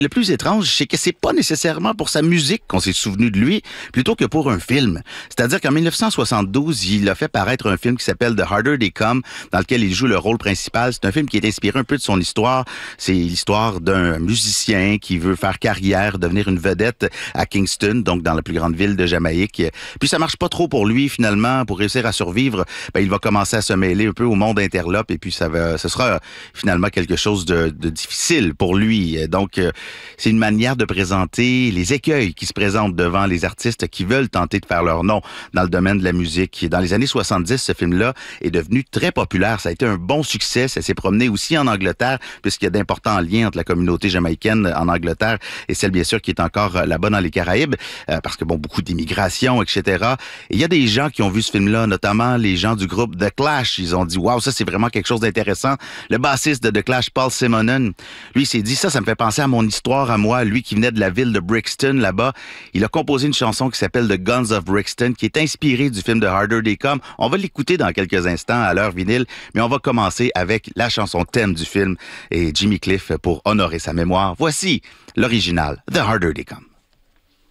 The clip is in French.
Le plus étrange, c'est que c'est pas nécessairement pour sa musique qu'on s'est souvenu de lui, plutôt que pour un film. C'est-à-dire qu'en 1972, il a fait paraître un film qui s'appelle The Harder They Come, dans lequel il joue le rôle principal. C'est un film qui est inspiré un peu de son histoire. C'est l'histoire d'un musicien qui veut faire carrière, devenir une vedette à Kingston, donc dans la plus grande ville de Jamaïque. Puis ça marche pas trop pour lui, finalement. Pour réussir à survivre, il va commencer à se mêler un peu au monde interlope, et puis ce sera finalement quelque chose de difficile pour lui. Donc, c'est une manière de présenter les écueils qui se présentent devant les artistes qui veulent tenter de faire leur nom dans le domaine de la musique. Dans les années 70, ce film-là est devenu très populaire. Ça a été un bon succès. Ça s'est promené aussi en Angleterre, puisqu'il y a d'importants liens entre la communauté jamaïcaine en Angleterre et celle, bien sûr, qui est encore là-bas dans les Caraïbes, parce que, beaucoup d'immigration, etc. Et il y a des gens qui ont vu ce film-là, notamment les gens du groupe The Clash. Ils ont dit, waouh, ça, c'est vraiment quelque chose d'intéressant. Le bassiste de The Clash, Paul Simonon, lui, il s'est dit, ça me fait penser à mon histoire, à moi, lui qui venait de la ville de Brixton, là-bas. Il a composé une chanson qui s'appelle The Guns of Brixton, qui est inspirée du film The Harder They Come. On va l'écouter dans quelques instants à l'heure vinyle, mais on va commencer avec la chanson thème du film et Jimmy Cliff pour honorer sa mémoire. Voici l'original, The Harder They Come.